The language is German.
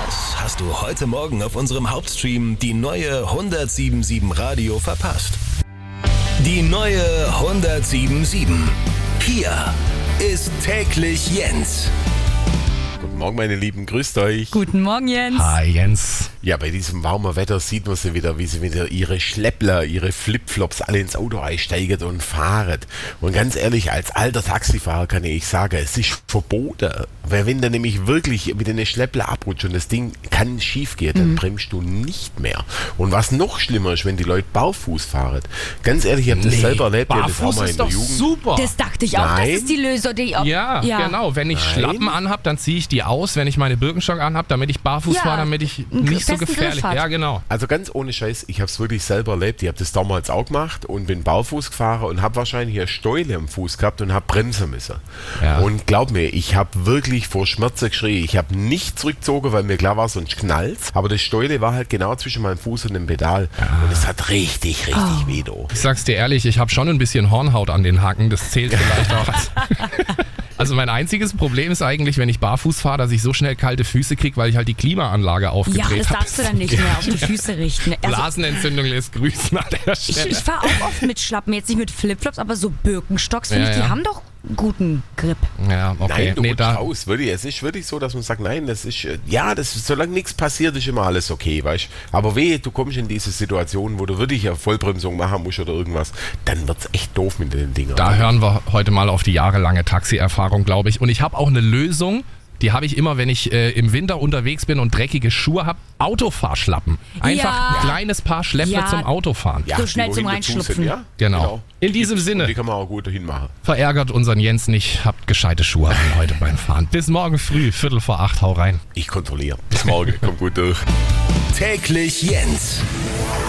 Was hast du heute Morgen auf unserem Hauptstream die neue 107.7 Radio verpasst? Die neue 107.7. Hier ist täglich Jens. Guten Morgen, meine Lieben, grüßt euch. Guten Morgen, Jens. Hi, Jens. Ja, bei diesem warmen Wetter sieht man sie wieder, wie sie wieder ihre Schleppler, ihre Flipflops alle ins Auto einsteigen und fahren. Und ganz ehrlich, als alter Taxifahrer kann ich sagen, es ist verboten. Weil wenn der nämlich wirklich mit den Schleppler abrutscht und das Ding kann schief gehen, dann bremst du nicht mehr. Und was noch schlimmer ist, wenn die Leute barfuß fahren. Ganz ehrlich, ich habe das selber erlebt. Ja, das haben wir Barfuß in ist der doch Jugend. super. Das dachte ich auch, Nein. das ist die Lösung. Ja, genau. Wenn ich Schlappen anhab, dann ziehe ich die aus, wenn ich meine Birkenstock anhab, damit ich barfuß Ja, fahre, damit ich einen nicht so festen gefährlich. Griff hat. Ja, genau. Also ganz ohne Scheiß, ich habe es wirklich selber erlebt. Ich habe das damals auch gemacht und bin barfuß gefahren und habe wahrscheinlich eine Stäule am Fuß gehabt und habe bremsen müssen. Ja. Und glaub mir, ich habe wirklich vor Schmerzen geschrien. Ich habe nicht zurückgezogen, weil mir klar war, sonst knallt's. Aber das Stäule war halt genau zwischen meinem Fuß und dem Pedal. Und es hat richtig weh. Do. Ich sag's dir ehrlich, ich habe schon ein bisschen Hornhaut an den Hacken. Das zählt vielleicht auch. Also mein einziges Problem ist eigentlich, wenn ich barfuß fahre, dass ich so schnell kalte Füße kriege, weil ich halt die Klimaanlage Ja, aufgedreht das habe. darfst du dann nicht mehr auf die Füße richten. Also, Blasenentzündung lässt grüßen an der Stelle. ich fahre auch oft mit Schlappen, jetzt nicht mit Flipflops, aber so Birkenstocks, finde Ja, ich, die ja. haben doch guten Grip. Ja, okay. Nein, du Nee, rutschst da, aus, wirklich. Es ist wirklich so, dass man sagt, nein, das ist, solange nichts passiert, ist immer alles okay, weißt du. Aber wehe, du kommst in diese Situation, wo du wirklich eine Vollbremsung machen musst oder irgendwas, dann wird's echt doof mit den Dingern. Da hören wir heute mal auf die jahrelange Taxi-Erfahrung, glaube ich. Und ich habe auch eine Lösung, die habe ich immer, wenn ich im Winter unterwegs bin und dreckige Schuhe habe. Autofahrschlappen. Einfach Ja. ein kleines Paar Schleppler Ja. zum Autofahren. Ja, so die schnell wohin zum dazu sind, Reinschlupfen. ja? Genau. In diesem Sinne. Und die kann man auch gut dahin machen. Verärgert unseren Jens nicht. Habt gescheite Schuhe an heute beim Fahren. Bis morgen früh, 7:45, hau rein. Ich kontrolliere. Bis morgen, kommt gut durch. Täglich Jens.